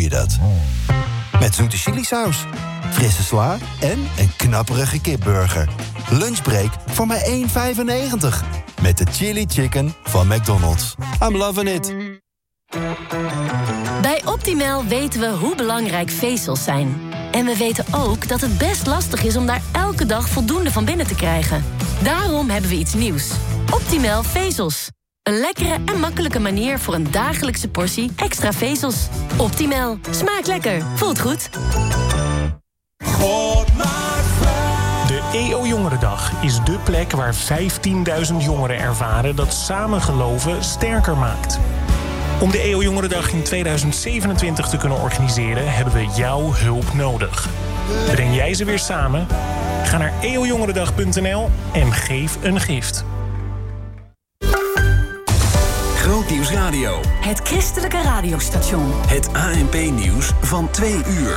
dat. Met zoete chilisaus, frisse sla en een knapperige kipburger. Lunchbreak voor maar €1,95. Met de Chili Chicken van McDonald's. I'm loving it. Bij Optimal weten we hoe belangrijk vezels zijn. En we weten ook dat het best lastig is om daar elke dag voldoende van binnen te krijgen. Daarom hebben we iets nieuws. Optimal vezels. Een lekkere en makkelijke manier voor een dagelijkse portie extra vezels. Optimal. Smaakt lekker. Voelt goed. De EO Jongerendag is dé plek waar 15.000 jongeren ervaren dat samengeloven sterker maakt. Om de EO Jongerendag in 2027 te kunnen organiseren, hebben we jouw hulp nodig. Breng jij ze weer samen? Ga naar eojongerendag.nl en geef een gift. Grootnieuws Radio. Het christelijke radiostation. Het ANP-nieuws van 2 uur.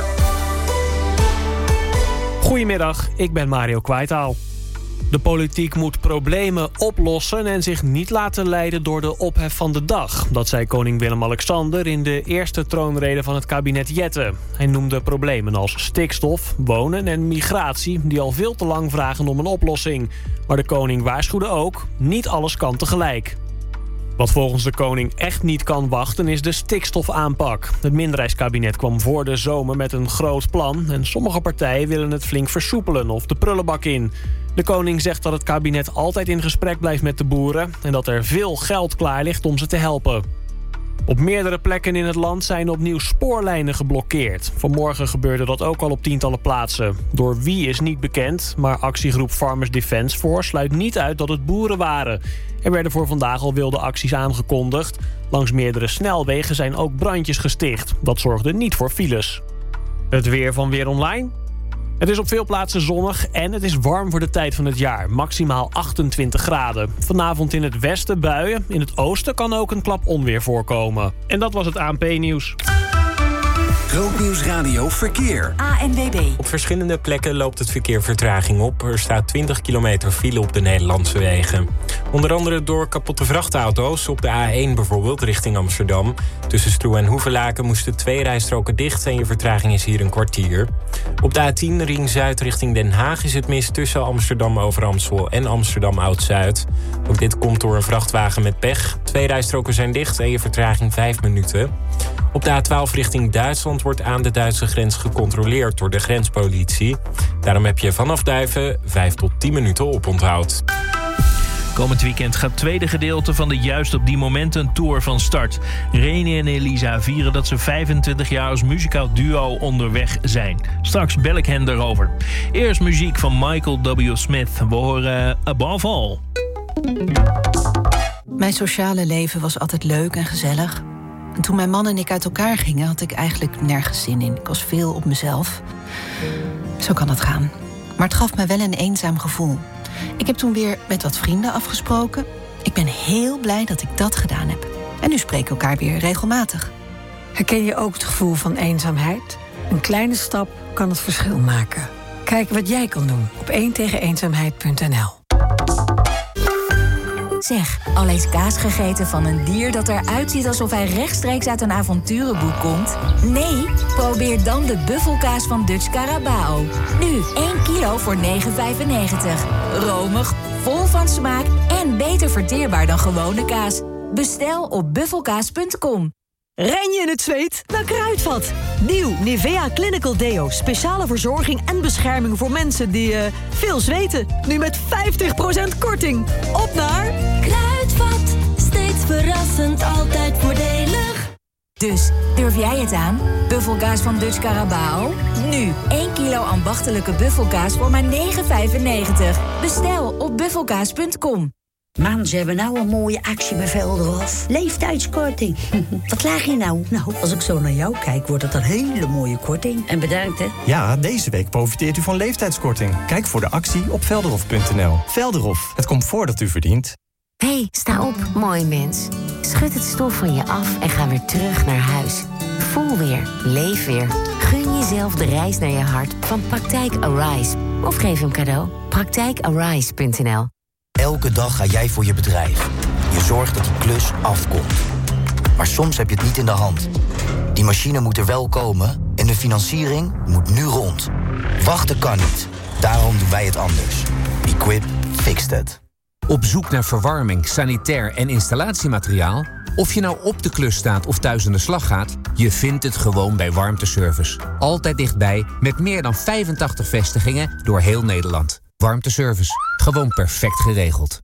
Goedemiddag, ik ben Mario Kwijtaal. De politiek moet problemen oplossen en zich niet laten leiden door de ophef van de dag. Dat zei koning Willem-Alexander in de eerste troonrede van het kabinet Jette. Hij noemde problemen als stikstof, wonen en migratie die al veel te lang vragen om een oplossing. Maar de koning waarschuwde ook, niet alles kan tegelijk. Wat volgens de koning echt niet kan wachten is de stikstofaanpak. Het minderheidskabinet kwam voor de zomer met een groot plan en sommige partijen willen het flink versoepelen of de prullenbak in. De koning zegt dat het kabinet altijd in gesprek blijft met de boeren en dat er veel geld klaar ligt om ze te helpen. Op meerdere plekken in het land zijn opnieuw spoorlijnen geblokkeerd. Vanmorgen gebeurde dat ook al op tientallen plaatsen. Door wie is niet bekend, maar actiegroep Farmers Defence Force sluit niet uit dat het boeren waren. Er werden voor vandaag al wilde acties aangekondigd. Langs meerdere snelwegen zijn ook brandjes gesticht. Dat zorgde niet voor files. Het weer van Weer Online. Het is op veel plaatsen zonnig en het is warm voor de tijd van het jaar. Maximaal 28 graden. Vanavond in het westen buien. In het oosten kan ook een klap onweer voorkomen. En dat was het ANP-nieuws. Grootnieuws Radio Verkeer. ANWB. Op verschillende plekken loopt het verkeer vertraging op. Er staat 20 kilometer file op de Nederlandse wegen. Onder andere door kapotte vrachtauto's. Op de A1 bijvoorbeeld, richting Amsterdam. Tussen Stroe en Hoevelaken moesten 2 rijstroken dicht en je vertraging is hier een kwartier. Op de A10 Ring Zuid richting Den Haag is het mis tussen Amsterdam Overamstel en Amsterdam Oud-Zuid. Ook dit komt door een vrachtwagen met pech. 2 rijstroken zijn dicht en je vertraging 5 minuten. Op de A12 richting Duitsland wordt aan de Duitse grens gecontroleerd door de grenspolitie. Daarom heb je vanaf Duiven 5 tot 10 minuten oponthoud. Komend weekend gaat het tweede gedeelte van de Juist op die Momenten Tour van start. Reni en Elisa vieren dat ze 25 jaar als muzikaal duo onderweg zijn. Straks bel ik hen daarover. Eerst muziek van Michael W. Smith. We horen Above All. Mijn sociale leven was altijd leuk en gezellig. En toen mijn man en ik uit elkaar gingen, had ik eigenlijk nergens zin in. Ik was veel op mezelf. Zo kan het gaan. Maar het gaf me wel een eenzaam gevoel. Ik heb toen weer met wat vrienden afgesproken. Ik ben heel blij dat ik dat gedaan heb. En nu spreken we elkaar weer regelmatig. Herken je ook het gevoel van eenzaamheid? Een kleine stap kan het verschil maken. Kijk wat jij kan doen op 1tegeneenzaamheid.nl. Zeg, al eens kaas gegeten van een dier dat eruit ziet alsof hij rechtstreeks uit een avonturenboek komt? Nee? Probeer dan de buffelkaas van Dutch Carabao. Nu 1 kilo voor €9,95. Romig, vol van smaak en beter verteerbaar dan gewone kaas. Bestel op buffelkaas.com. Ren je in het zweet? Naar Kruidvat. Nieuw Nivea Clinical Deo. Speciale verzorging en bescherming voor mensen die veel zweten. Nu met 50% korting. Op naar Kruidvat. Steeds verrassend, altijd voordelig. Dus, durf jij het aan? Buffelkaas van Dutch Carabao? Nu, 1 kilo ambachtelijke buffelkaas voor maar €9,95. Bestel op buffelkaas.com. Man, ze hebben nou een mooie actie bij Velderhof. Leeftijdskorting. Wat laag je nou? Nou, als ik zo naar jou kijk, wordt het een hele mooie korting. En bedankt, hè? Ja, deze week profiteert u van leeftijdskorting. Kijk voor de actie op velderhof.nl. Velderhof, het comfort dat u verdient. Hey, sta op, mooi mens. Schud het stof van je af en ga weer terug naar huis. Voel weer, leef weer. Gun jezelf de reis naar je hart van Praktijk Arise. Of geef hem cadeau. Praktijkarise.nl. Elke dag ga jij voor je bedrijf. Je zorgt dat die klus afkomt. Maar soms heb je het niet in de hand. Die die machine moet er wel komen en de financiering moet nu rond. Wachten kan niet. Daarom doen wij het anders. Equip fixed it. Op zoek naar verwarming, sanitair en installatiemateriaal? Of je nou op de klus staat of thuis aan de slag gaat, je vindt het gewoon bij Warmteservice. Altijd dichtbij, met meer dan 85 vestigingen door heel Nederland. Warmteservice. Gewoon perfect geregeld.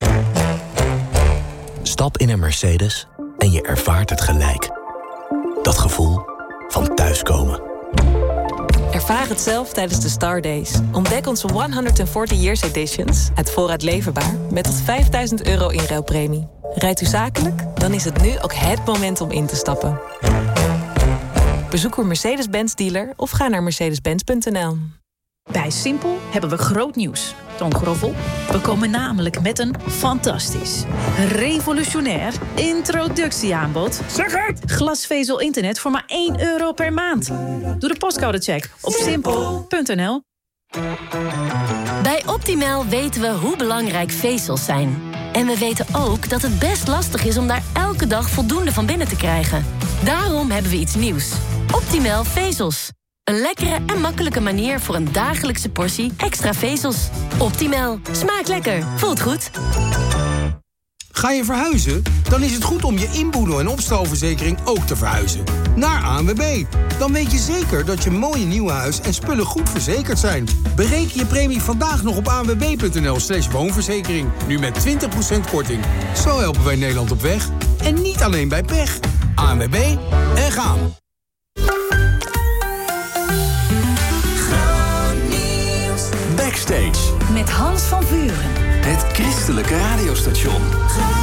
Stap in een Mercedes en je ervaart het gelijk. Dat gevoel van thuiskomen. Ervaar het zelf tijdens de Star Days. Ontdek onze 140 Years Editions, het vooruit leverbaar, met tot €5.000 inruilpremie. Rijdt u zakelijk? Dan is het nu ook het moment om in te stappen. Bezoek uw Mercedes-Benz dealer of ga naar mercedes-benz.nl. Bij Simpel hebben we groot nieuws. Toon Groffel. We komen namelijk met een fantastisch, revolutionair introductieaanbod. Zeg het! Glasvezel internet voor maar €1 per maand. Doe de postcodecheck op simpel.nl. Bij Optimal weten we hoe belangrijk vezels zijn. En we weten ook dat het best lastig is om daar elke dag voldoende van binnen te krijgen. Daarom hebben we iets nieuws. Optimal vezels. Een lekkere en makkelijke manier voor een dagelijkse portie extra vezels. Optimal. Smaakt lekker. Voelt goed. Ga je verhuizen? Dan is het goed om je inboedel- en opstalverzekering ook te verhuizen. Naar ANWB. Dan weet je zeker dat je mooie nieuwe huis en spullen goed verzekerd zijn. Bereken je premie vandaag nog op anwb.nl/woonverzekering. Nu met 20% korting. Zo helpen wij Nederland op weg. En niet alleen bij pech. ANWB en gaan. Backstage. Met Hans van Vuren. Het christelijke radiostation.